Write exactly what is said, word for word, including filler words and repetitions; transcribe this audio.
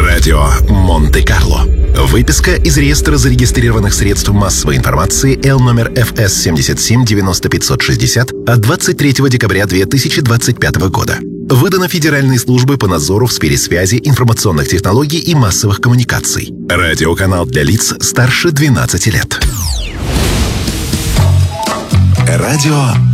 Радио Монте-Карло. Выписка из реестра зарегистрированных средств массовой информации Л номер эф эс семьдесят семь девяносто пятьсот шестьдесят от двадцать третьего декабря две тысячи двадцать пятого года. Выдано Федеральной службой по надзору в сфере связи, информационных технологий и массовых коммуникаций. Радиоканал для лиц старше двенадцати лет. Радио